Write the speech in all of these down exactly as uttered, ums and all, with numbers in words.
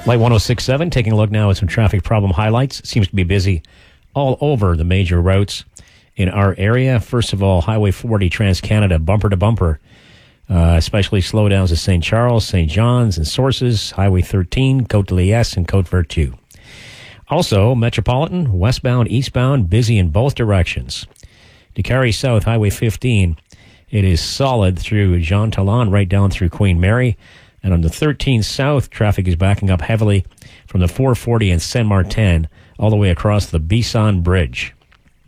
Light one oh six point seven, taking a look now at some traffic problem highlights. It seems to be busy all over the major routes in our area. First of all, Highway forty Trans-Canada, bumper to bumper, uh, especially slowdowns at Saint Charles, Saint John's, and Sources. Highway thirteen, Côte de Liesse, and Côte Vertu. Also, Metropolitan, westbound, eastbound, busy in both directions. DeCarry South, Highway fifteen, it is solid through Jean Talon right down through Queen Mary. And on the thirteen South, traffic is backing up heavily from the four forty and Saint Martin all the way across the Bisson Bridge.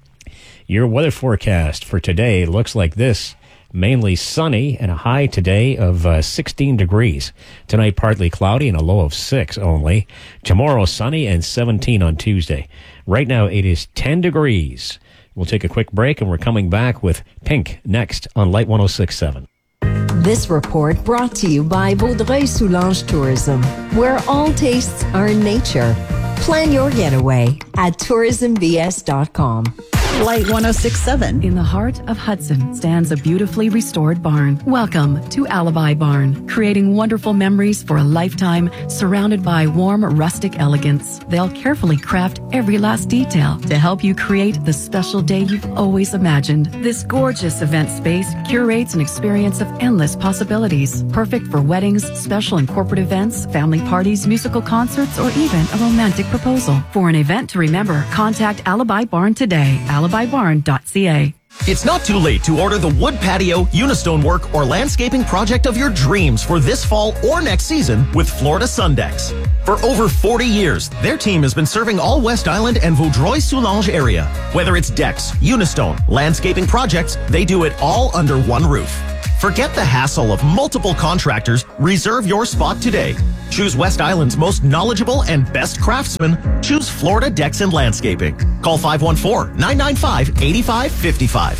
Your weather forecast for today looks like this. Mainly sunny and a high today of uh, sixteen degrees. Tonight, partly cloudy and a low of six only. Tomorrow, sunny and seventeen on Tuesday. Right now, it is ten degrees. We'll take a quick break, and we're coming back with Pink next on Light one oh six point seven. This report brought to you by Vaudreuil-Soulanges Tourism, where all tastes are in nature. Plan your getaway at tourism v s dot com. Light one oh six point seven. In the heart of Hudson stands a beautifully restored barn. Welcome to Alibi Barn, creating wonderful memories for a lifetime, surrounded by warm, rustic elegance. They'll carefully craft every last detail to help you create the special day you've always imagined. This gorgeous event space curates an experience of endless possibilities, perfect for weddings, special and corporate events, family parties, musical concerts, or even a romantic proposal. For an event to remember, contact Alibi Barn today. alibi barn dot c a. It's not too late to order the wood patio, unistone work, or landscaping project of your dreams for this fall or next season with Florida Sundex. For over forty years, their team has been serving all West Island and Vaudreuil-Soulanges area. Whether it's decks, unistone, landscaping projects, they do it all under one roof. Forget the hassle of multiple contractors. Reserve your spot today. Choose West Island's most knowledgeable and best craftsmen. Choose Florida Decks and Landscaping. Call five one four, nine nine five, eight five five five.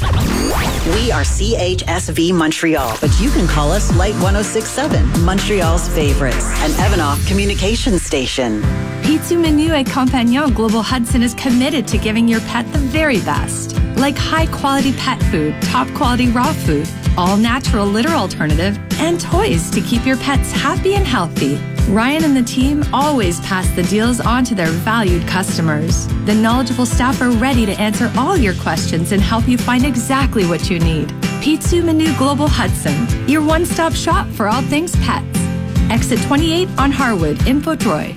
We are C H S V Montreal, but you can call us Light one oh six point seven, Montreal's favorites, an Evanoff communication station. Pizza Menu et Compagnon Global Hudson is committed to giving your pet the very best. Like high-quality pet food, top-quality raw food, all-natural litter alternative, and toys to keep your pets happy and healthy. Ryan and the team always pass the deals on to their valued customers. The knowledgeable staff are ready to answer all your questions and help you find exactly what you need. Pizza Menu Global Hudson, your one-stop shop for all things pets. Exit twenty-eight on Harwood in Vaudreuil.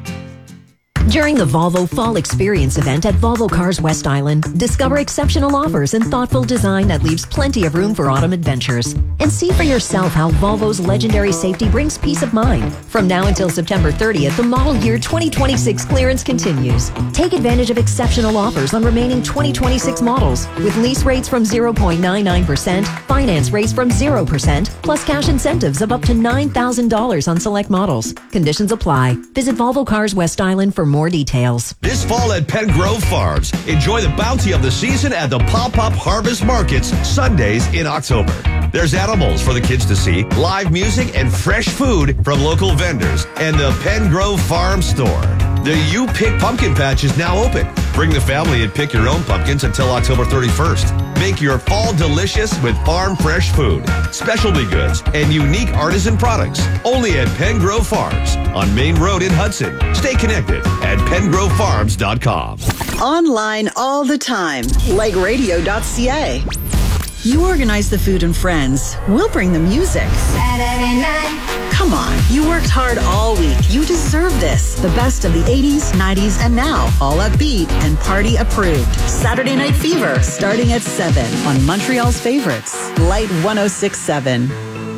During the Volvo Fall Experience event at Volvo Cars West Island, discover exceptional offers and thoughtful design that leaves plenty of room for autumn adventures. And see for yourself how Volvo's legendary safety brings peace of mind. From now until September thirtieth, the model year twenty twenty-six clearance continues. Take advantage of exceptional offers on remaining twenty twenty-six models, with lease rates from zero point nine nine percent, finance rates from zero percent, plus cash incentives of up to nine thousand dollars on select models. Conditions apply. Visit Volvo Cars West Island for more details. This fall at Pen Grove Farms, enjoy the bounty of the season at the Pop-Up Harvest Markets Sundays in October. There's animals for the kids to see, live music, and fresh food from local vendors and the Pen Grove Farm Store. The You Pick Pumpkin Patch is now open. Bring the family and pick your own pumpkins until October thirty-first. Make your fall delicious with farm fresh food, specialty goods, and unique artisan products. Only at Pen Grove Farms on Main Road in Hudson. Stay connected at pen grove farms dot com. Online all the time, like radio dot c a. You organize the food and friends. We'll bring the music. Saturday night. Come on, you worked hard all week. You deserve this. The best of the eighties, nineties, and now. All upbeat and party approved. Saturday Night Fever, starting at seven on Montreal's favorites. Light one oh six point seven.